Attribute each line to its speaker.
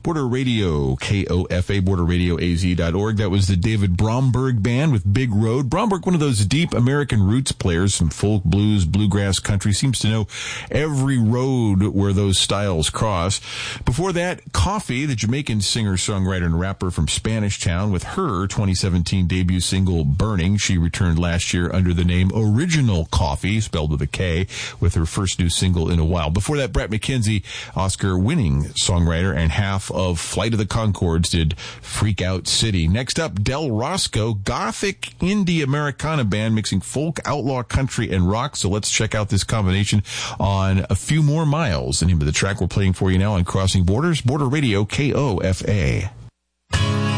Speaker 1: Border Radio, KOFA, borderradioaz.org. That was the David Bromberg Band with Big Road. Bromberg, one of those deep American roots players, some folk, blues, bluegrass, country, seems to know every road where those styles cross. Before that, Coffee, the Jamaican singer, songwriter, and rapper from Spanish Town, with her 2017 debut single, Burning. She returned last year under the name Original Coffee, spelled with a K, with her first new single in a while. Before that, Brett McKenzie, Oscar-winning songwriter and half of Flight of the Conchords, did Freak Out City. Next up, Del Roscoe, gothic indie Americana band mixing folk, outlaw, country, and rock. So let's check out this combination on A Few More Miles, the name of the track we're playing for you now on Crossing Borders, Border Radio, KOFA.